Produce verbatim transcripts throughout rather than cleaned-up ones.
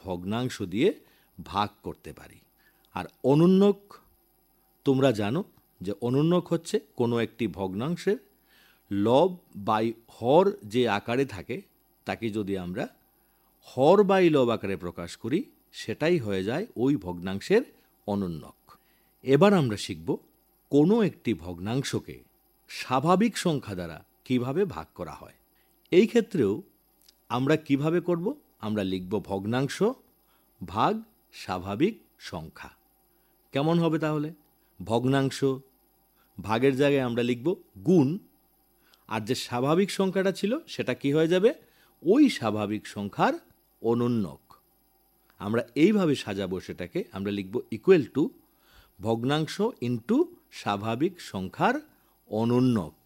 ভগ্নাংশ দিয়ে ভাগ করতে পারি। আর অনুন্নক তোমরা জানো যে অনুন্নক হচ্ছে কোনো একটি ভগ্নাংশের লব বাই হর যে আকারে থাকে তাকে যদি আমরা হর বাই লব আকারে প্রকাশ করি সেটাই হয়ে যায় ওই ভগ্নাংশের অনুন্নক। এবার আমরা শিখব কোনো একটি ভগ্নাংশকে স্বাভাবিক সংখ্যা দ্বারা কিভাবে ভাগ করা হয়। এই ক্ষেত্রেও আমরা কিভাবে করব? আমরা লিখব ভগ্নাংশ ভাগ স্বাভাবিক সংখ্যা। কেমন হবে তাহলে? ভগ্নাংশ ভাগের জায়গায় আমরা লিখব গুণ, আর যে স্বাভাবিক সংখ্যাটা ছিল সেটা কি হয়ে যাবে? ওই স্বাভাবিক সংখ্যার অনুন্নক। আমরা এইভাবে সাজাবো সেটাকে, আমরা লিখব ইকুয়াল টু ভগ্নাংশ ইন্টু স্বাভাবিক সংখ্যার অনুন্নক।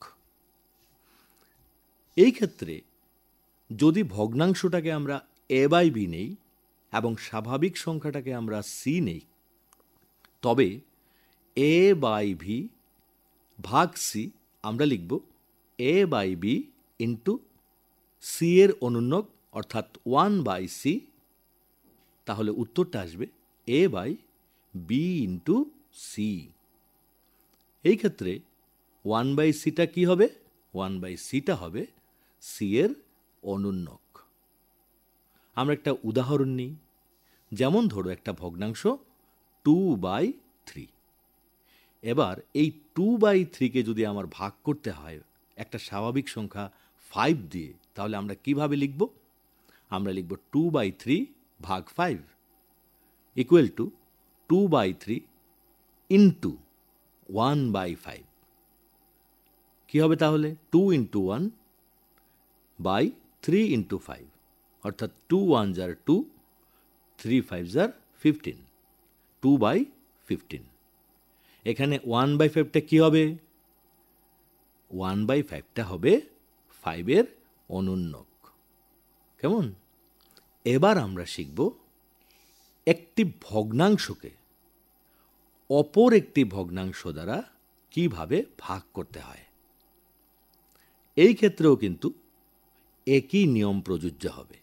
এই ক্ষেত্রে যদি ভগ্নাংশটাকে আমরা এ বাই বি নেই এবং স্বাভাবিক সংখ্যাটাকে আমরা সি নেই, তবে এ বাই ভি ভাগ সি আমরা লিখব এ বাই বি ইন্টু সি এর অনুন্নক অর্থাৎ ওয়ান বাই সি। তাহলে উত্তরটা আসবে এ বাই বি ইন্টু সি। এই ক্ষেত্রে ওয়ান বাই সিটা কী হবে? ওয়ান বাই সিটা হবে সি এর অনুন্নক। আমরা একটা উদাহরণ নিই। যেমন ধরো একটা ভগ্নাংশ টু বাই থ্রি। এবার এই টু বাই থ্রিকে যদি আমার ভাগ করতে হয় একটা স্বাভাবিক সংখ্যা ফাইভ দিয়ে, তাহলে আমরা কিভাবে লিখব? আমরা লিখব টু বাই থ্রি ভাগ five equal to two by three into one by five. কী হবে তাহলে? Two into one by three into five, অর্থাৎ two one jar two, three five jar fifteen, two by fifteen. এখানে one by ফাইভটা কী হবে? One by ফাইভটা হবে ফাইভের অনুন্নক। কেমন? এবার আমরা শিখব একটি ভগ্নাংশকে অপর একটি ভগ্নাংশ দ্বারা কিভাবে ভাগ করতে হয়। এই ক্ষেত্রেও কিন্তু একই নিয়ম প্রযোজ্য হবে।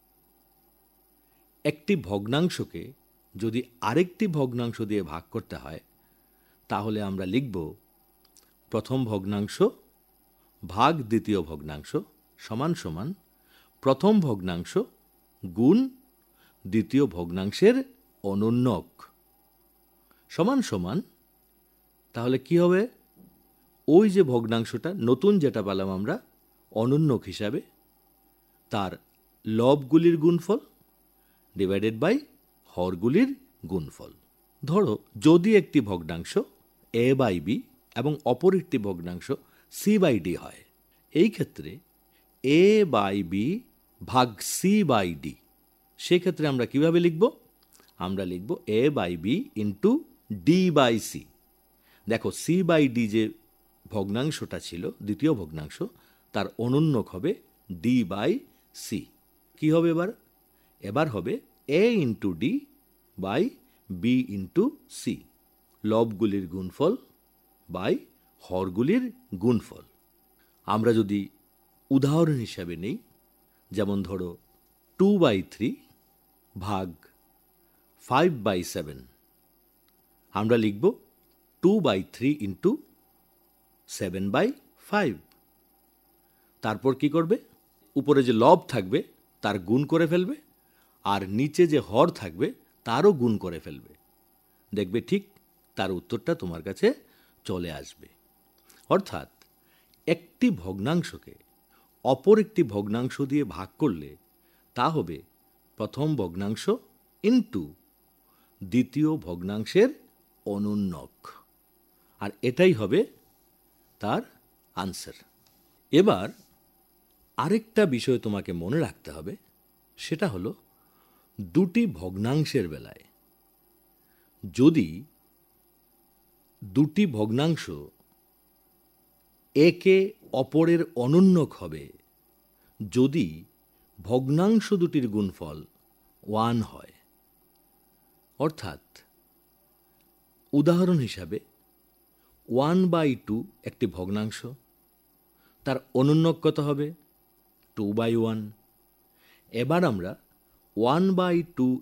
একটি ভগ্নাংশকে যদি আরেকটি ভগ্নাংশ দিয়ে ভাগ করতে হয় তাহলে আমরা লিখব প্রথম ভগ্নাংশ ভাগ দ্বিতীয় ভগ্নাংশ সমান সমান প্রথম ভগ্নাংশ গুণ দ্বিতীয় ভগ্নাংশের অনুন্নক সমান সমান। তাহলে কি হবে? ওই যে ভগ্নাংশটা নতুন যেটা পেলাম আমরা অনুন্নক হিসাবে, তার লবগুলির গুণফল ডিভাইডেড বাই হরগুলির গুণফল। ধরো যদি একটি ভগ্নাংশ এ বাই বি এবং অপর একটি ভগ্নাংশ সি বাই ডি হয়, এই ক্ষেত্রে এ বাই বি ভাগ সি বাই ডি, সেক্ষেত্রে আমরা কিভাবে লিখব? আমরা লিখব এ by B into D by C. দেখো সি বাই ডি যে ভগ্নাংশটা ছিল দ্বিতীয় ভগ্নাংশ, তার অনুন্নক হবে ডি বাই সি। কী হবে এবার? এবার হবে এ into D by B into C, লবগুলির গুণফল বাই হরগুলির গুণফল। আমরা যদি উদাহরণ হিসাবে নেই, যেমন ধরো টু বাই থ্রি ভাগ ফাইভ বাই সেভেন, আমরা লিখব two by three into seven by five. তারপর কি করবে? উপরে যে লব থাকবে তার গুণ করে ফেলবে, আর নিচে যে হর থাকবে তারও গুণ করে ফেলবে। দেখবে ঠিক তার উত্তরটা তোমার কাছে চলে আসবে। অর্থাৎ একটি ভগ্নাংশকে অপর একটি ভগ্নাংশ দিয়ে ভাগ করলে তা হবে প্রথম ভগ্নাংশ ইন্টু দ্বিতীয় ভগ্নাংশের অনুন্নক, আর এটাই হবে তার আনসার। এবার আরেকটা বিষয় তোমাকে মনে রাখতে হবে, সেটা হলো দুটি ভগ্নাংশের বেলায় যদি দুটি ভগ্নাংশ একে অপরের অনুন্নক হবে যদি ভগ্নাংশ দুটির গুণফল ওয়ান হয়। অর্থাৎ উদাহরণ হিসাবে ওয়ান বাই টু একটি ভগ্নাংশ, তার অনুন্নক কত হবে? Two by one. এবার আমরা ওয়ান বাই টু